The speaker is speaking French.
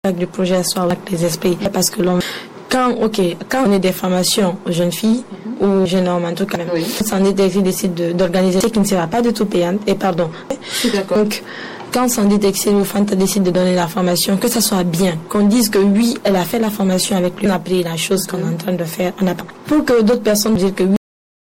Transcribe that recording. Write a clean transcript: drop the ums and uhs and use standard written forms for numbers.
du projet soit avec les esprits. Parce que quand on est des formations aux jeunes filles, ou aux jeunes hommes en tout cas, Sandy décide d'organiser ce qui ne sera pas du tout payante, donc, quand Sandy Texel ou Fanta décide de donner la formation, que ça soit bien, qu'on dise que oui, elle a fait la formation avec lui, on a appris la chose qu'on est en train de faire, pour que d'autres personnes disent que oui,